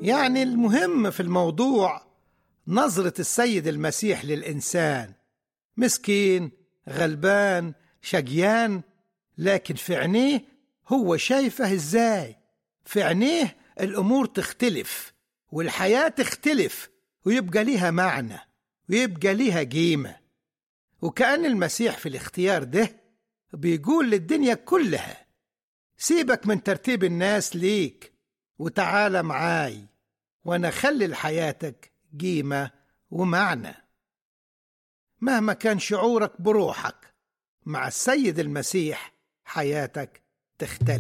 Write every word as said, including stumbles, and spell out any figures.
يعني المهم في الموضوع نظرة السيد المسيح للإنسان، مسكين، غلبان، شقيان، لكن في عينيه هو شايفه إزاي. في عينيه الأمور تختلف والحياة تختلف ويبقى ليها معنى ويبقى ليها قيمة. وكأن المسيح في الاختيار ده بيقول للدنيا كلها: سيبك من ترتيب الناس ليك وتعال معاي، وأنا خلي لحياتك قيمة ومعنى. مهما كان شعورك بروحك، مع السيد المسيح حياتك تختلف.